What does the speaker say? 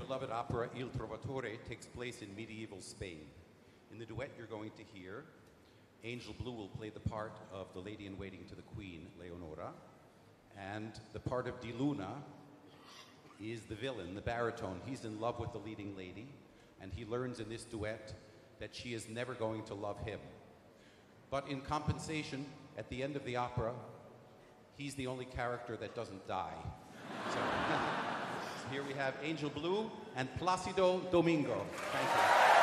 beloved opera Il Trovatore takes place in medieval Spain. In the duet you're going to hear, Angel Blue will play the part of the lady-in-waiting to the queen, Leonora, and the part of Di Luna is the villain, the baritone. He's in love with the leading lady, and he learns in this duet that she is never going to love him. But in compensation, at the end of the opera, he's the only character that doesn't die. So here we have Angel Blue and Placido Domingo. Thank you.